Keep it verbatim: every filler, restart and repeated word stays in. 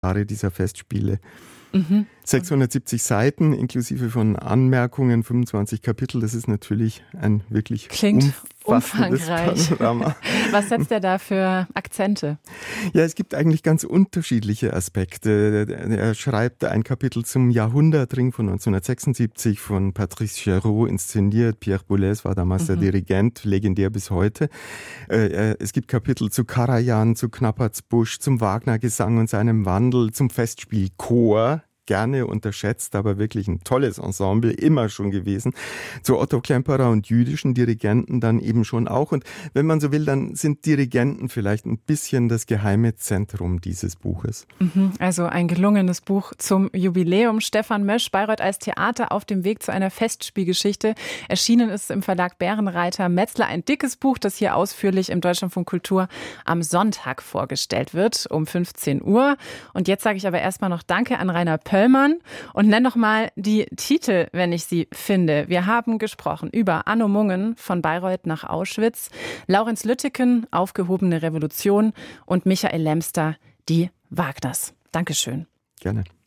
Jahre dieser Festspiele. Mhm. sechshundertsiebzig Seiten inklusive von Anmerkungen, fünfundzwanzig Kapitel. Das ist natürlich ein wirklich Klingt umfassendes umfangreich. Panorama. Was setzt er da für Akzente? Ja, es gibt eigentlich ganz unterschiedliche Aspekte. Er schreibt ein Kapitel zum Jahrhundertring von neunzehnhundertsechsundsiebzig von Patrice Chéreau inszeniert. Pierre Boulez war damals mhm. der Dirigent, legendär bis heute. Es gibt Kapitel zu Karajan, zu Knappertsbusch, zum Wagner-Gesang und seinem Wandel, zum Festspielchor. Gerne unterschätzt, aber wirklich ein tolles Ensemble, immer schon gewesen. Zu Otto Klemperer und jüdischen Dirigenten dann eben schon auch. Und wenn man so will, dann sind Dirigenten vielleicht ein bisschen das geheime Zentrum dieses Buches. Also ein gelungenes Buch zum Jubiläum. Stefan Mösch, Bayreuth als Theater auf dem Weg zu einer Festspielgeschichte. Erschienen ist im Verlag Bärenreiter Metzler ein dickes Buch, das hier ausführlich im Deutschlandfunk Kultur am Sonntag vorgestellt wird, um fünfzehn Uhr. Und jetzt sage ich aber erstmal noch Danke an Rainer Pöllmann und nenn noch mal die Titel, wenn ich sie finde. Wir haben gesprochen über Anno Mungen von Bayreuth nach Auschwitz, Laurenz Lütteken, Aufgehobene Revolution und Michael Lemster, die Wagners. Dankeschön. Gerne.